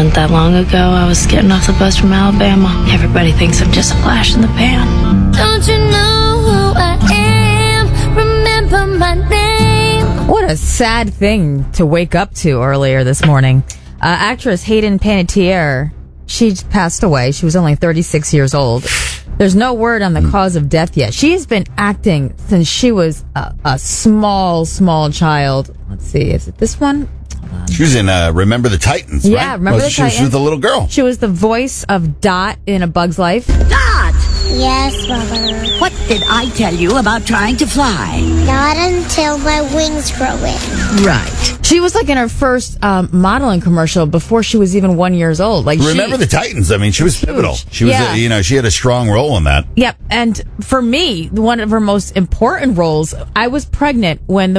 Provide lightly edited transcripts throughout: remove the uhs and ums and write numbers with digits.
wasn't that long ago. I was getting off the bus from Alabama. Everybody thinks I'm just a flash in the pan. Don't you know who I am? Remember my name. What a sad thing to wake up to earlier this morning. Actress Hayden Panettiere, she passed away. She was only 36 years old. There's no word on the cause of death yet. She's been acting since she was a small child. Let's see, is it this one? She was in Remember the Titans, yeah, right? Remember the Titans. She was the little girl. She was the voice of Dot in A Bug's Life. Dot! Yes, Mother. What did I tell you about trying to fly? Not until my wings grow in. Right. She was like in her first modeling commercial before she was even 1 year old. Like Remember the Titans? I mean, she was pivotal. She was, she had a strong role in that. Yep, and for me, one of her most important roles, I was pregnant when the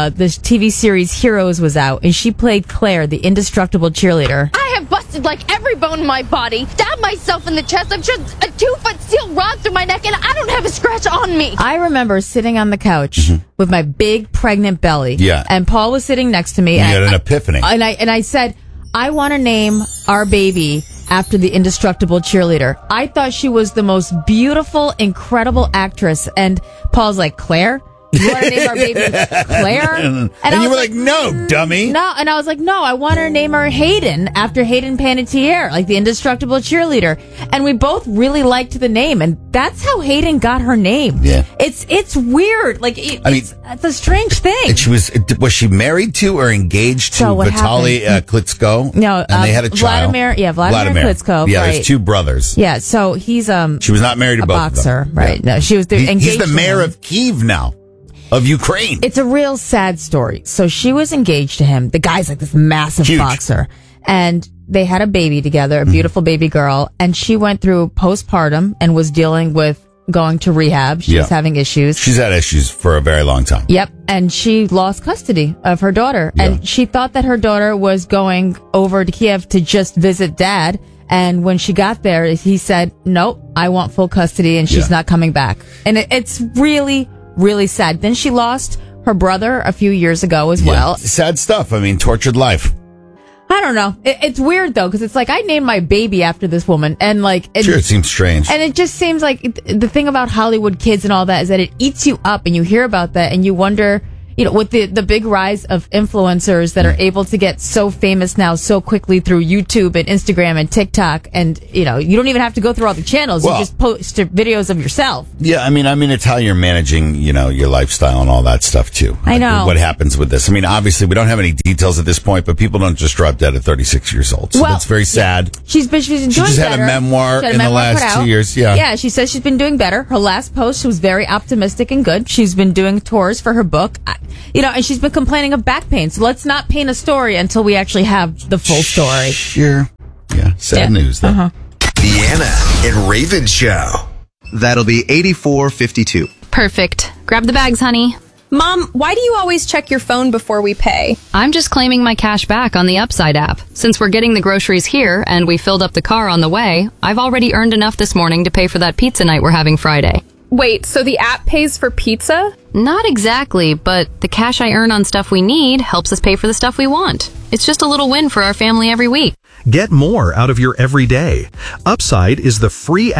TV series Heroes was out, and she played Claire, the indestructible cheerleader. I have busted like every bone in my body, stabbed myself in the chest, I've shoved a 2-foot steel rod through my neck, and I don't have a scratch on me. I remember sitting on the couch with my big pregnant belly, and Paul was sitting next to me. You had an epiphany. And I said, I want to name our baby after the indestructible cheerleader. I thought she was the most beautiful, incredible actress. And Paul's like, Claire? You want to name our baby Claire? And you were like, no, dummy. No, and I was like, no, I want to name her Hayden after Hayden Panettiere, like the indestructible cheerleader. And we both really liked the name, and that's how Hayden got her name. Yeah. It's weird. Like, it's a strange thing. And was she married to or engaged to Vitaly Klitschko? No, and they had a child. Vladimir Klitschko. Yeah, right. there's two brothers. Yeah, so he's she was not married to a both boxer, of them. right? Yeah. No, she was engaged. He's the mayor of Kyiv now. Of Ukraine. It's a real sad story. So she was engaged to him. The guy's like this massive boxer. And they had a baby together, a beautiful baby girl. And she went through postpartum and was dealing with going to rehab. She was having issues. She's had issues for a very long time. Yep. And she lost custody of her daughter. Yeah. And she thought that her daughter was going over to Kiev to just visit dad. And when she got there, he said, nope, I want full custody and she's not coming back. And it's really sad. Then she lost her brother a few years ago as well. Sad stuff. I mean, tortured life. I don't know. It's weird though, because it's like I named my baby after this woman, and like sure, it seems strange. And it just seems like the thing about Hollywood kids and all that is that it eats you up, and you hear about that, and you wonder. With the big rise of influencers that are able to get so famous now so quickly through YouTube and Instagram and TikTok, and you don't even have to go through all the channels. You just post videos of yourself. Yeah, I mean, it's how you're managing, your lifestyle and all that stuff too. I know what happens with this. I mean, obviously, we don't have any details at this point, but people don't just drop dead at 36 years old. So that's very sad. She's been doing better. She just had a memoir in the last 2 years. Yeah, she says she's been doing better. Her last post was very optimistic and good. She's been doing tours for her book. And she's been complaining of back pain. So let's not paint a story until we actually have the full story. Sure. Yeah. Sad news, though. Deanna and Raven Show. That'll be 84.52. Perfect. Grab the bags, honey. Mom, why do you always check your phone before we pay? I'm just claiming my cash back on the Upside app. Since we're getting the groceries here and we filled up the car on the way, I've already earned enough this morning to pay for that pizza night we're having Friday. Wait, so the app pays for pizza? Not exactly, but the cash I earn on stuff we need helps us pay for the stuff we want. It's just a little win for our family every week. Get more out of your everyday. Upside is the free